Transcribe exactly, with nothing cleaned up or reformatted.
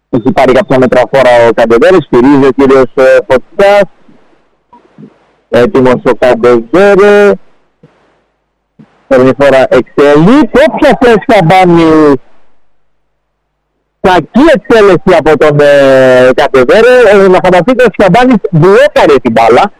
Έχει πάρει κάποια μετραφόρα ο Καντεβέρε, στηρίζει ο κύριος Φωτιάς. Έτοιμος ο Καντεβέρε. Παίρνει φορά εξελί. Όποια θέση Καμπάνη. Κακή εξέλιξη από τον ε, Καντεβέρε. Ε, να φανταστείτε ότι ο Καμπάνης μπλόκαρε την μπάλα.